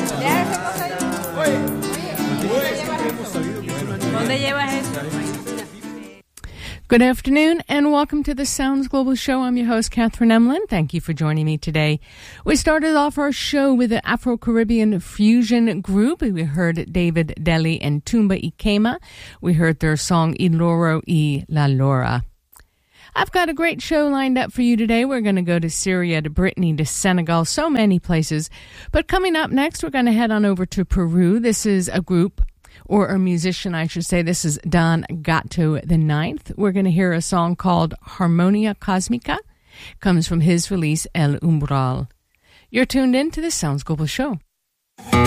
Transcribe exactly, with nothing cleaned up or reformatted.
¿Dónde llevas eso? Good afternoon and welcome to the Sounds Global Show. I'm your host, Catherine Emlin. Thank you for joining me today. We started off our show with the Afro-Caribbean fusion group. We heard David Deli and Tumba Ikema. We heard their song Iloro y La Lora. I've got a great show lined up for you today. We're going to go to Syria, to Brittany, to Senegal, so many places. But coming up next, we're going to head on over to Peru. This is a group, or a musician, I should say. This is Don Gato the Ninth. We're going to hear a song called Harmonia Cosmica. Comes from his release El Umbral. You're tuned in to the Sounds Global Show.